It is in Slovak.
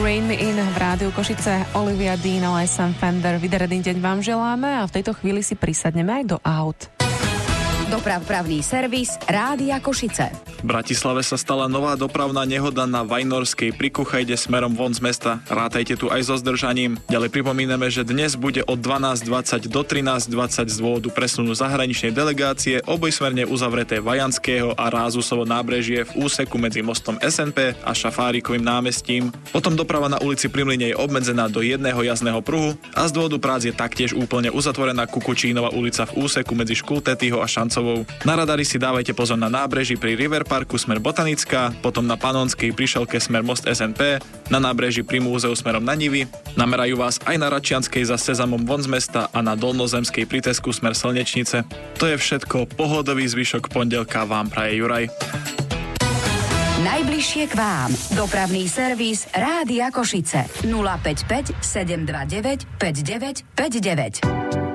Rain Me In v rádiu Košice. Olivia Dean, ale aj Sam Fender. Vydarený deň vám želáme a v tejto chvíli si prisadneme aj do aut. Dopravný servis Rádia Košice. V Bratislave sa stala nová dopravná nehoda na Vajnorskej pri Kuchajde smerom von z mesta. Rátajte tu aj so zdržaním. Ďalej pripomíname, že dnes bude od 12:20 do 13:20 z dôvodu presunu zahraničnej delegácie obojsmerne uzavreté Vajanského a Rázusovo nábrežie v úseku medzi mostom SNP a Šafárikovým námestím. Potom doprava na ulici Pri Mlyne je obmedzená do jedného jazdného pruhu a z dôvodu prác je taktiež úplne uzatvorená Kukučínova ulica v úseku medzi Škultetýho a Šancovou. Na radari si dávajte pozor na nábreží pri River Parku smer Botanická, potom na Panonskej pri Šelke smer most SNP, na nábreží pri múzeu smerom na Nivy. Namerajú vás aj na Račianskej za Sezamom von z mesta a na Dolnozemskej pri Tesku smer Slnečnice. To je všetko, pohodový zvyšok pondelka vám praje Juraj. Najbližšie k vám. Dopravný servis Rádia Košice. 055 729 5959.